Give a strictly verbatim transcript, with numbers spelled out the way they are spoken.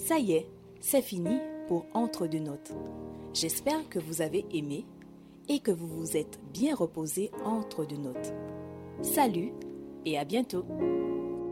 Ça y est, c'est fini pour Entre deux notes. J'espère que vous avez aimé et que vous vous êtes bien reposé entre deux notes. Salut et à bientôt!